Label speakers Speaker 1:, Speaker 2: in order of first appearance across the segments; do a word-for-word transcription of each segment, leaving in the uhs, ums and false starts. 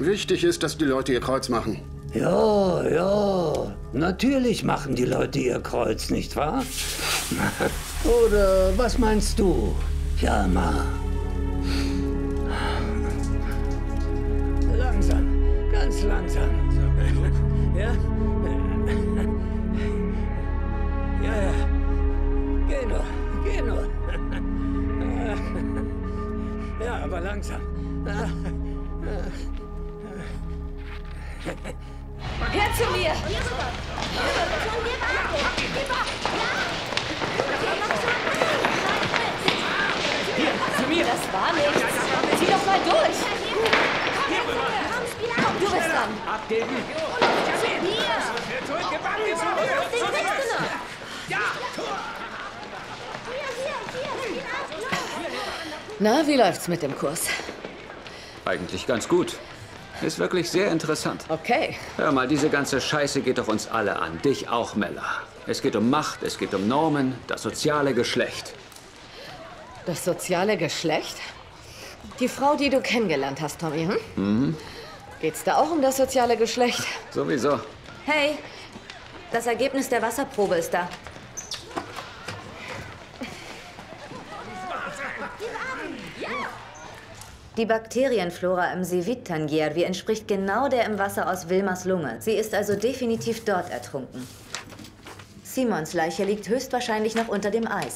Speaker 1: Wichtig ist, dass die Leute ihr Kreuz machen.
Speaker 2: Ja, ja. Natürlich machen die Leute ihr Kreuz, nicht wahr? Oder was meinst du, Hjalmar? Langsam, ganz langsam. Ja? Ja, ja. Geh nur, geh nur. Ja, aber langsam.
Speaker 3: Her zu mir!
Speaker 2: Hier, zu mir!
Speaker 3: Das war nichts. Zieh doch mal durch! Komm, du bist dran!
Speaker 2: Abgeben!
Speaker 3: Na, wie läuft's mit dem Kurs?
Speaker 4: Eigentlich ganz gut. Ist wirklich sehr interessant.
Speaker 3: Okay.
Speaker 4: Hör mal, diese ganze Scheiße geht doch uns alle an. Dich auch, Mella. Es geht um Macht, es geht um Normen, das soziale Geschlecht.
Speaker 3: Das soziale Geschlecht? Die Frau, die du kennengelernt hast, Tommy, hm?
Speaker 4: Mhm.
Speaker 3: Geht's da auch um das soziale Geschlecht?
Speaker 4: Sowieso.
Speaker 5: Hey, das Ergebnis der Wasserprobe ist da. Die Bakterienflora im Sivit-Tangier entspricht genau der im Wasser aus Wilmers Lunge. Sie ist also definitiv dort ertrunken. Simons Leiche liegt höchstwahrscheinlich noch unter dem Eis.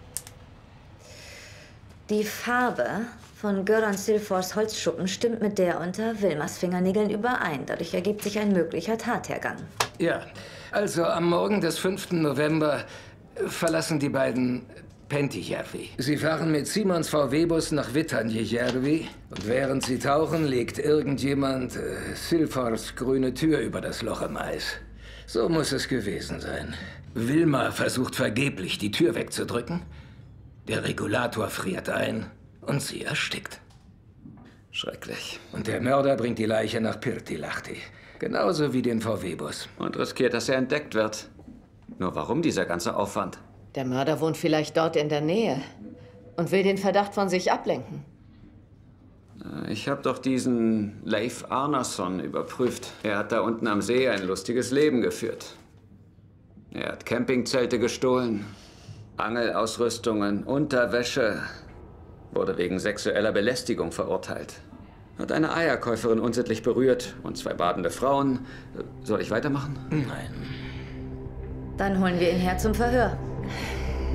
Speaker 5: Die Farbe von Göran Silfors Holzschuppen stimmt mit der unter Wilmers Fingernägeln überein. Dadurch ergibt sich ein möglicher Tathergang.
Speaker 2: Ja, also am Morgen des fünften November verlassen die beiden Pentijärvi. Sie fahren mit Simons V W-Bus nach Vittanjärvi und während sie tauchen, legt irgendjemand äh, Silfors grüne Tür über das Loch im Eis. So muss es gewesen sein. Wilma versucht vergeblich, die Tür wegzudrücken. Der Regulator friert ein und sie erstickt.
Speaker 4: Schrecklich.
Speaker 2: Und der Mörder bringt die Leiche nach Pirttilahti. Genauso wie den V W-Bus.
Speaker 4: Und riskiert, dass er entdeckt wird. Nur warum dieser ganze Aufwand?
Speaker 3: Der Mörder wohnt vielleicht dort in der Nähe und will den Verdacht von sich ablenken.
Speaker 4: Ich habe doch diesen Leif Arnason überprüft. Er hat da unten am See ein lustiges Leben geführt. Er hat Campingzelte gestohlen, Angelausrüstungen, Unterwäsche, wurde wegen sexueller Belästigung verurteilt. Hat eine Eierkäuferin unsittlich berührt und zwei badende Frauen. Soll ich weitermachen?
Speaker 2: Nein.
Speaker 5: Dann holen wir ihn her zum Verhör.